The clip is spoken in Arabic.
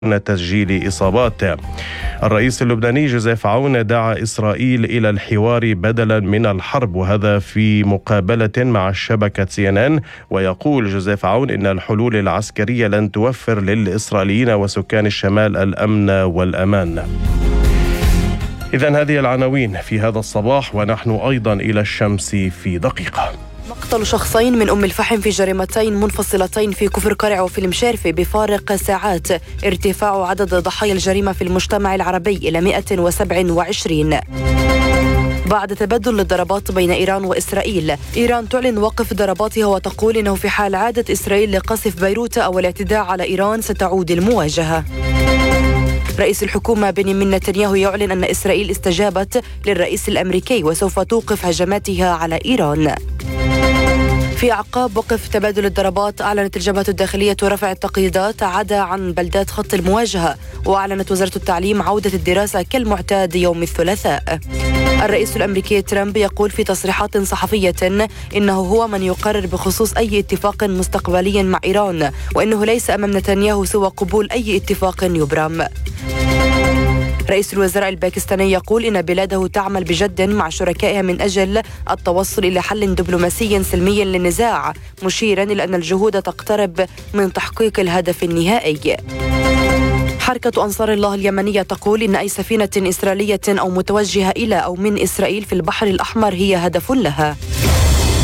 تسجيل إصابات. الرئيس اللبناني جوزيف عون دعا إسرائيل إلى الحوار بدلا من الحرب، وهذا في مقابلة مع شبكة CNN. ويقول جوزيف عون إن الحلول العسكرية لن توفر للإسرائيليين وسكان الشمال الأمن والأمان. إذن هذه العناوين في هذا الصباح، ونحن أيضا إلى الشمس في دقيقة. مقتل شخصين من أم الفحم في جريمتين منفصلتين في كفر قرع وفي المشارفة بفارق ساعات. ارتفاع عدد ضحايا الجريمة في المجتمع العربي إلى 127 بعد تبادل الضربات بين إيران وإسرائيل. إيران تعلن وقف ضرباتها وتقول إنه في حال عادت إسرائيل لقصف بيروت أو الاعتداء على إيران ستعود المواجهة. رئيس الحكومة بنيامين نتنياهو يعلن أن إسرائيل استجابت للرئيس الأمريكي وسوف توقف هجماتها على إيران. في أعقاب وقف تبادل الضربات، أعلنت الجبهة الداخلية رفع التقييدات عدا عن بلدات خط المواجهة، وأعلنت وزارة التعليم عودة الدراسة كالمعتاد يوم الثلاثاء. الرئيس الأمريكي ترامب يقول في تصريحات صحفية إنه هو من يقرر بخصوص أي اتفاق مستقبلي مع إيران، وإنه ليس أمام نتنياهو سوى قبول أي اتفاق يبرم. رئيس الوزراء الباكستاني يقول إن بلاده تعمل بجد مع شركائها من أجل التوصل إلى حل دبلوماسي سلمي للنزاع، مشيرا إلى أن الجهود تقترب من تحقيق الهدف النهائي. حركة أنصار الله اليمنية تقول إن أي سفينة إسرائيلية أو متوجهة إلى أو من إسرائيل في البحر الأحمر هي هدف لها.